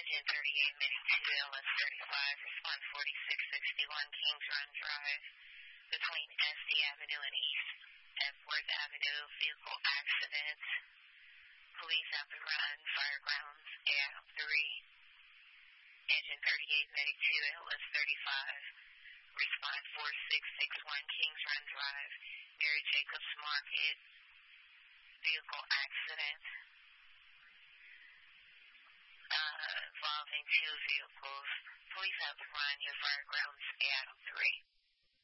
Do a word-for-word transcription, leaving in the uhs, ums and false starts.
Engine thirty-eight ninety-two, L S thirty-five, response forty-six sixty-one Kings Run Drive, between S D Avenue and East Epworth Avenue, vehicle accident. Police out the run, Firegrounds, A I three. Engine thirty-eight ninety-two, L S thirty-five, response four six six one Kings Run Drive, Mary Jacobs Market, vehicle accident. Uh, involving two vehicles. Police out the run, your Firegrounds, A I three.